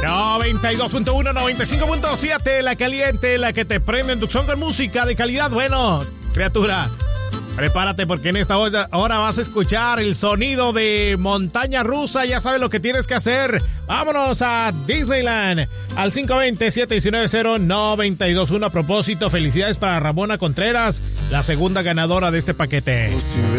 92.1, 95.7, la caliente, la que te prende en Tucson con música de calidad. Bueno, criatura, prepárate porque en esta hora vas a escuchar el sonido de montaña rusa. Ya sabes lo que tienes que hacer. Vámonos a Disneyland al 520-719-0921. A propósito, felicidades para Ramona Contreras, la segunda ganadora de este paquete.